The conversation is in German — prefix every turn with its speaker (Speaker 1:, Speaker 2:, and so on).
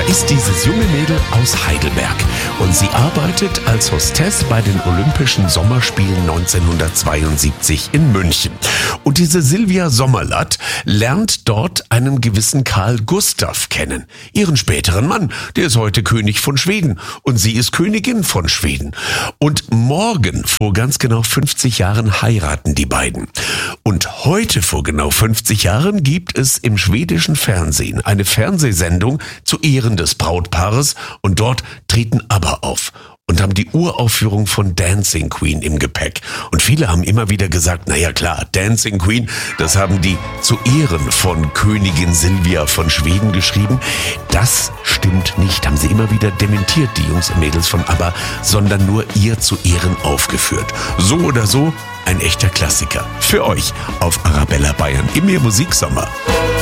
Speaker 1: ist dieses junge Mädel aus Heidelberg und sie arbeitet als Hostess bei den Olympischen Sommerspielen 1972 in München. Und diese Silvia Sommerlath lernt dort einen gewissen Karl Gustav kennen. Ihren späteren Mann, der ist heute König von Schweden und sie ist Königin von Schweden. Und morgen, vor ganz genau 50 Jahren, heiraten die beiden. Und heute, vor genau 50 Jahren, gibt es im schwedischen Fernsehen eine Fernsehsendung zu Ehren des Brautpaares und dort treten ABBA auf und haben die Uraufführung von Dancing Queen im Gepäck. Und viele haben immer wieder gesagt, naja klar, Dancing Queen, das haben die zu Ehren von Königin Silvia von Schweden geschrieben. Das stimmt nicht, haben sie immer wieder dementiert, die Jungs und Mädels von ABBA, sondern nur ihr zu Ehren aufgeführt. So oder so, ein echter Klassiker. Für euch auf Arabella Bayern im Musiksommer.